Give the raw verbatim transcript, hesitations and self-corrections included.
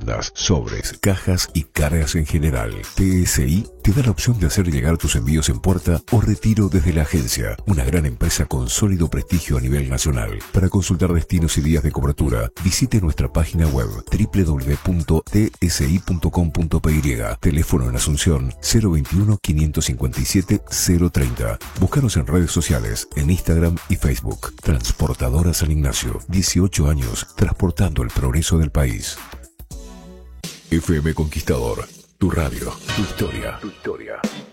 bufandas, sobres, cajas y cargas en general. T S I te da la opción de hacer llegar tus envíos en puerta o retiro desde la agencia, una gran empresa con sólido prestigio a nivel nacional. Para consultar destinos y días de cobertura, visite nuestra página web doble u doble u doble u punto t s i punto com punto p y. Teléfono en Asunción cero veintiuno, quinientos cincuenta y siete, cero treinta. Búscanos en redes sociales, en Instagram y Facebook. Transportadora San Ignacio, dieciocho años transportando el progreso del país. F M Conquistador, tu radio, tu historia, tu historia.